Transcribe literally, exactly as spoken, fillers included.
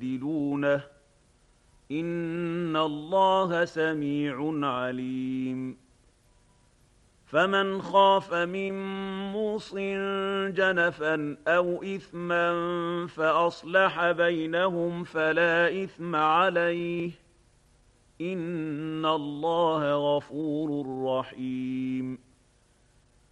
يبدلونه إن الله سميع عليم فمن خاف من موص جنفا أو إثما فأصلح بينهم فلا إثم عليه إن الله غفور رحيم